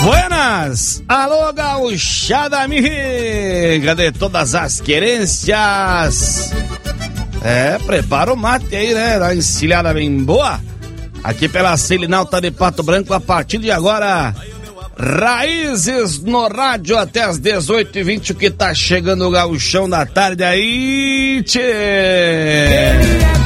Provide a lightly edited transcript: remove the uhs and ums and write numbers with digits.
Buenas! Alô, gauchada amiga de todas as querências. Prepara o mate aí, né? Da encilhada bem boa. Aqui pela Selinalta de Pato Branco, a partir de agora, Raízes no rádio até as 18h20, que tá chegando o gauchão da tarde aí, tchê!